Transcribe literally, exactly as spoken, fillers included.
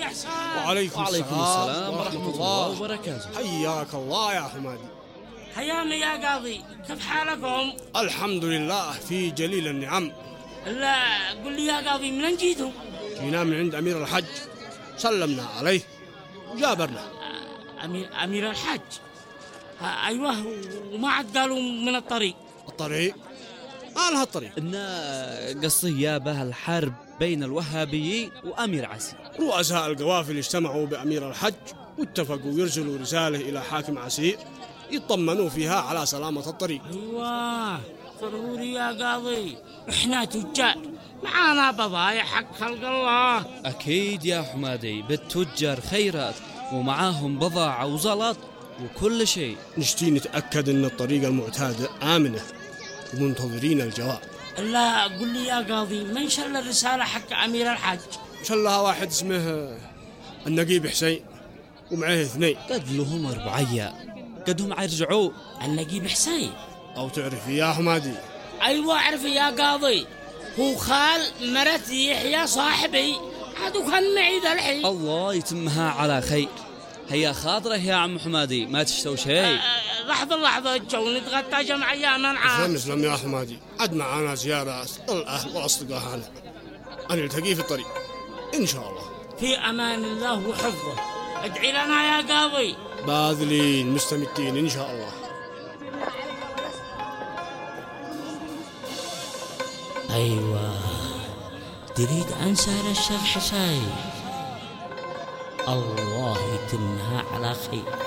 يا حسين. وعليكم, وعليكم السلام ورحمة الله وبركاته. حياك الله يا حمادي. حيانا يا قاضي، كيف حالكم؟ الحمد لله في جليل النعم. لا قل لي يا قاضي، من جيتوا؟ جينا من عند أمير الحج، سلمنا عليه وجابرنا. أمير, أمير الحج؟ أيوه، وما عاد قالوا من الطريق. الطريق؟ آه الطريق إن قصي يابه الحرب بين الوهابيين وأمير عسير. رؤساء القوافل اجتمعوا بأمير الحج واتفقوا يرسلوا رسالة إلى حاكم عسير يطمنوا فيها على سلامة الطريق. أيوه ضروري يا قاضي، إحنا تجار معانا بضايع حق خلق الله. أكيد يا حمادي، بالتجار خيرات ومعاهم بضاعة وزلط وكل شيء. نشتي نتأكد أن الطريقة المعتادة آمنة ومنتظرين الجواب. لا قل لي يا قاضي، من شل الرسالة حق أمير الحج؟ شلها واحد اسمه النقيب حسين ومعه اثنين. قد لهم أربعية، قدهم عيرجعوا. النقيب حسين؟ أو تعرفي يا حمادي؟ أيوة أعرف يا قاضي، هو خال مرت يحيى صاحبي، عادو كان معي ذا الحين. الله يتمها على خير. هيا خاطره يا عم حمادي، ما تشتوا شيء. لحظة لحظة جو نتغطى جمع يا منعا. نسلم يا حمادي، عد معانا زيارة الأهل والأصدقاء هنا، أنا نلتقي في الطريق إن شاء الله. في أمان الله وحفظه، ادعي لنا يا قاضي. باذلين مستمتين إن شاء الله. أيوة تريد أنسى الشيخ حسين، الله يتمها على خير.